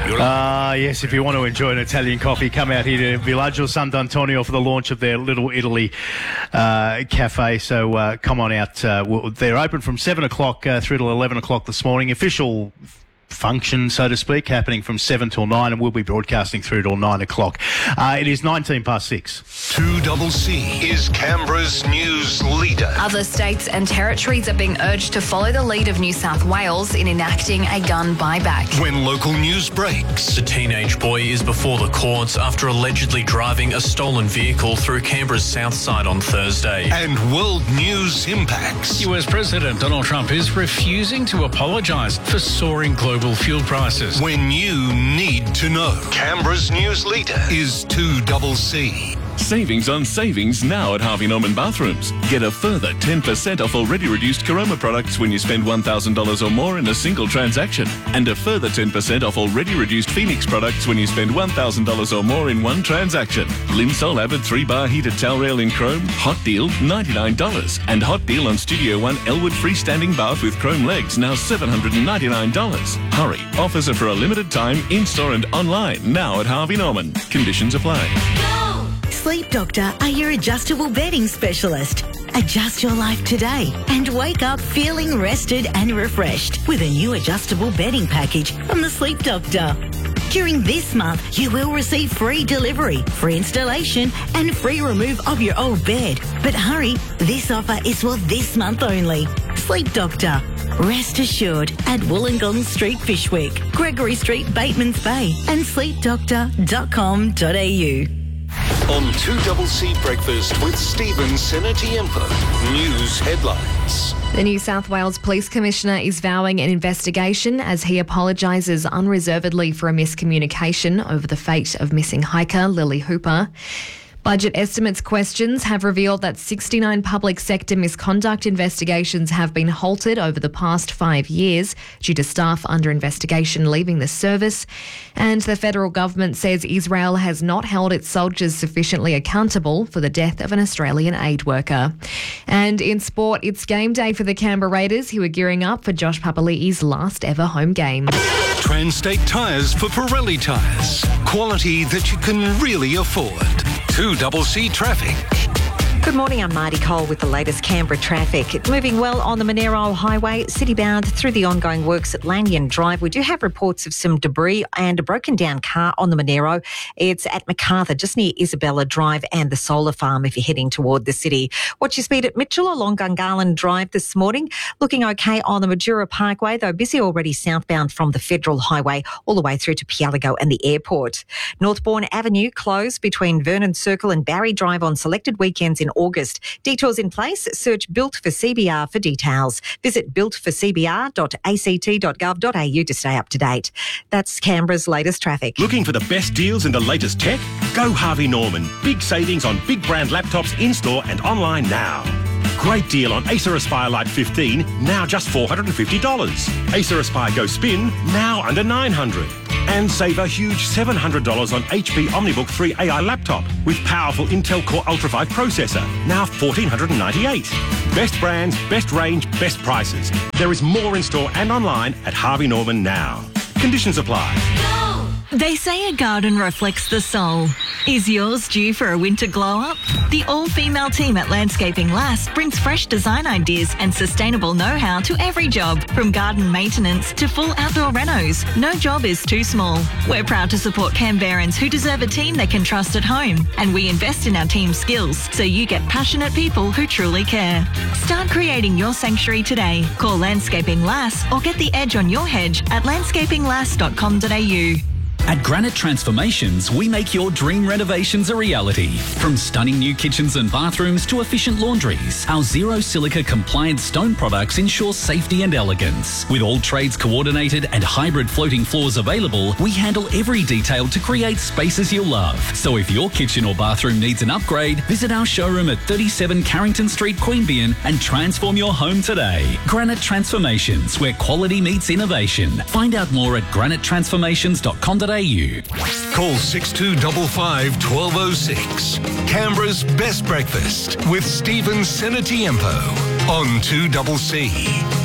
Yes, if you want to enjoy an Italian coffee, come out here to Villaggio Sant'Antonio for the launch of their Little Italy cafe. So come on out. They're open from 7 o'clock through till 11 o'clock this morning. Official function, so to speak, happening from 7 till 9, and we'll be broadcasting through till 9 o'clock. It is 19 past 6. 2CC is Canberra's news leader. Other states and territories are being urged to follow the lead of New South Wales in enacting a gun buyback. When local news breaks. The teenage boy is before the courts after allegedly driving a stolen vehicle through Canberra's south side on Thursday. And world news impacts. US President Donald Trump is refusing to apologise for soaring global fuel prices. When you need to know. Canberra's news leader is 2CC. Savings on savings now at Harvey Norman Bathrooms. Get a further 10% off already reduced Caroma products when you spend $1,000 or more in a single transaction. And a further 10% off already reduced Phoenix products when you spend $1,000 or more in one transaction. Linsol Avid 3-bar heated towel rail in chrome, hot deal $99. And hot deal on Studio One Elwood freestanding bath with chrome legs, now $799. Hurry, offers are for a limited time, in-store and online, now at Harvey Norman. Conditions apply. Sleep Doctor are your adjustable bedding specialist. Adjust your life today and wake up feeling rested and refreshed with a new adjustable bedding package from the Sleep Doctor. During this month, you will receive free delivery, free installation and free remove of your old bed. But hurry, this offer is for this month only. Sleep Doctor. Rest assured at Wollongong Street, Fyshwick, Gregory Street, Batemans Bay and sleepdoctor.com.au. On 2CC Breakfast with Stephen Senatiempo. News headlines. The New South Wales Police Commissioner is vowing an investigation as he apologises unreservedly for a miscommunication over the fate of missing hiker Lily Hooper. Budget estimates questions have revealed that 69 public sector misconduct investigations have been halted over the past 5 years due to staff under investigation leaving the service. And the federal government says Israel has not held its soldiers sufficiently accountable for the death of an Australian aid worker. And in sport, it's game day for the Canberra Raiders, who are gearing up for Josh Papali'i's last ever home game. Transtate Tyres for Pirelli Tyres. Quality that you can really afford. 2CC Traffic. Good morning, I'm Marty Cole with the latest Canberra traffic. It's moving well on the Monero Highway, citybound through the ongoing works at Lanyon Drive. We do have reports of some debris and a broken down car on the Monero. It's at MacArthur, just near Isabella Drive and the solar farm if you're heading toward the city. Watch your speed at Mitchell along Gungahlin Drive this morning. Looking okay on the Majura Parkway, though busy already southbound from the Federal Highway all the way through to Pialigo and the airport. Northbourne Avenue closed between Vernon Circle and Barry Drive on selected weekends in August. Detours in place. Search Built for CBR for details. Visit builtforcbr.act.gov.au to stay up to date. That's Canberra's latest traffic. Looking for the best deals and the latest tech? Go Harvey Norman. Big savings on big brand laptops in-store and online now. Great deal on Acer Aspire Lite 15, now just $450. Acer Aspire Go Spin, now under $900. And save a huge $700 on HP OmniBook 3 AI laptop with powerful Intel Core Ultra 5 processor, now $1,498. Best brands, best range, best prices. There is more in store and online at Harvey Norman now. Conditions apply. They say a garden reflects the soul. Is yours due for a winter glow-up? The all-female team at Landscaping Lass brings fresh design ideas and sustainable know-how to every job, from garden maintenance to full outdoor renos. No job is too small. We're proud to support Canberrans who deserve a team they can trust at home, and we invest in our team's skills so you get passionate people who truly care. Start creating your sanctuary today. Call Landscaping Lass or get the edge on your hedge at landscapinglass.com.au. At Granite Transformations, we make your dream renovations a reality. From stunning new kitchens and bathrooms to efficient laundries, our zero silica compliant stone products ensure safety and elegance. With all trades coordinated and hybrid floating floors available, we handle every detail to create spaces you'll love. So if your kitchen or bathroom needs an upgrade, visit our showroom at 37 Carrington Street, Queanbeyan and transform your home today. Granite Transformations, where quality meets innovation. Find out more at granitetransformations.com.au. Call 6255 1206. Canberra's Best Breakfast with Stephen Senatiempo on 2CC.